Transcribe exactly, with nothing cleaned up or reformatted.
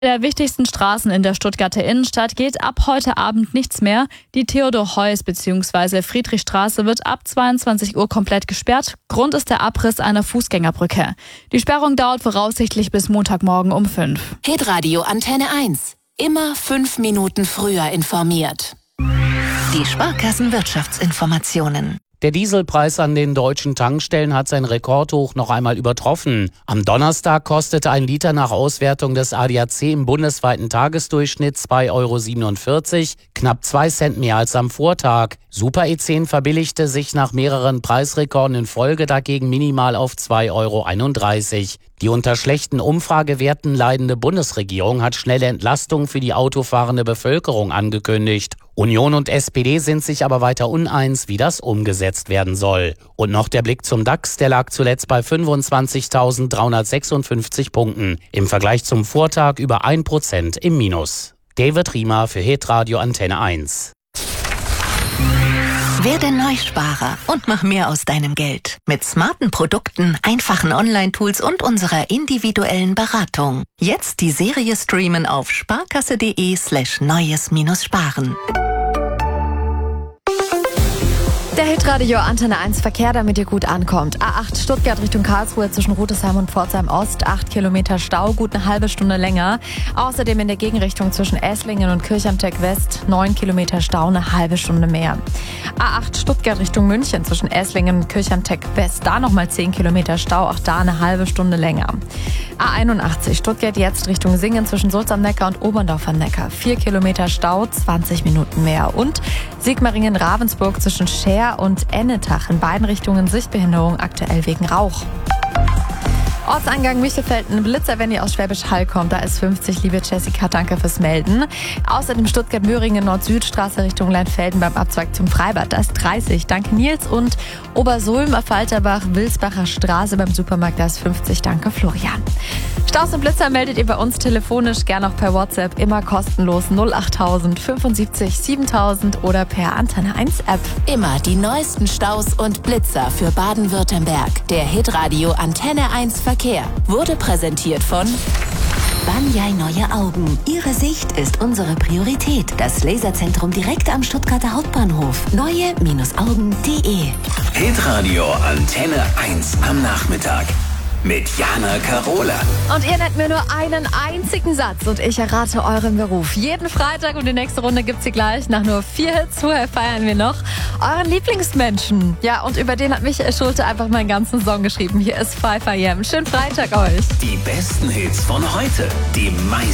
Der wichtigsten Straßen in der Stuttgarter Innenstadt geht ab heute Abend nichts mehr. Die Theodor-Heuss bzw. Friedrichstraße wird ab zweiundzwanzig Uhr komplett gesperrt. Grund ist der Abriss einer Fußgängerbrücke. Die Sperrung dauert voraussichtlich bis Montagmorgen um fünf. Hitradio Antenne eins. Immer fünf Minuten früher informiert. Die Sparkassen-Wirtschaftsinformationen. Der Dieselpreis an den deutschen Tankstellen hat sein Rekordhoch noch einmal übertroffen. Am Donnerstag kostete ein Liter nach Auswertung des A D A C im bundesweiten Tagesdurchschnitt zwei Euro siebenundvierzig, knapp zwei Cent mehr als am Vortag. Super E zehn verbilligte sich nach mehreren Preisrekorden in Folge dagegen minimal auf zwei Euro einunddreißig. Die unter schlechten Umfragewerten leidende Bundesregierung hat schnelle Entlastung für die autofahrende Bevölkerung angekündigt. Union und S P D sind sich aber weiter uneins, wie das umgesetzt werden soll. Und noch der Blick zum DAX, der lag zuletzt bei fünfundzwanzigtausenddreihundertsechsundfünfzig Punkten. Im Vergleich zum Vortag über ein Prozent im Minus. David Riemer für Hitradio Antenne eins. Werde Neusparer und mach mehr aus deinem Geld. Mit smarten Produkten, einfachen Online-Tools und unserer individuellen Beratung. Jetzt die Serie streamen auf sparkasse.de slash neues-sparen. Der Hitradio Antenne eins Verkehr, damit ihr gut ankommt. A acht Stuttgart Richtung Karlsruhe zwischen Rudesheim und Pforzheim Ost. acht Kilometer Stau, gut eine halbe Stunde länger. Außerdem in der Gegenrichtung zwischen Esslingen und Kirchhamteck West. neun Kilometer Stau, eine halbe Stunde mehr. A acht Stuttgart Richtung München zwischen Esslingen und Kirchhamteck West. Da nochmal zehn Kilometer Stau, auch da eine halbe Stunde länger. A einundachtzig Stuttgart jetzt Richtung Singen zwischen Sulz am Neckar und Oberndorf am Neckar. vier Kilometer Stau, zwanzig Minuten mehr. Und Sigmaringen-Ravensburg zwischen Scheer und Ennetach. In beiden Richtungen Sichtbehinderung, aktuell wegen Rauch. Ortseingang Michelfelden, Blitzer, wenn ihr aus Schwäbisch Hall kommt, da ist fünfzig, liebe Jessica, danke fürs Melden. Außerdem Stuttgart-Möhringen, Nord-Süd-Straße Richtung Leinfelden beim Abzweig zum Freibad, da ist dreißig, danke Nils. Und Obersulm, Falterbach, Wilsbacher Straße beim Supermarkt, da ist fünfzig, danke Florian. Staus und Blitzer meldet ihr bei uns telefonisch, gerne auch per WhatsApp, immer kostenlos null achttausend fünfundsiebzig siebentausend oder per Antenne eins App. Immer die neuesten Staus und Blitzer für Baden-Württemberg. Der Hitradio Antenne eins Verkehr wurde präsentiert von Banyai Neue Augen. Ihre Sicht ist unsere Priorität. Das Laserzentrum direkt am Stuttgarter Hauptbahnhof. neue-augen punkt de. Hitradio Antenne eins am Nachmittag. Mit Jana Karola. Und ihr nennt mir nur einen einzigen Satz und ich errate euren Beruf. Jeden Freitag und die nächste Runde gibt's sie gleich. Nach nur vier Hits vorher feiern wir noch euren Lieblingsmenschen. Ja, und über den hat Michael Schulte einfach meinen ganzen Song geschrieben. Hier ist five a m. Schönen Freitag euch. Die besten Hits von heute. Die meisten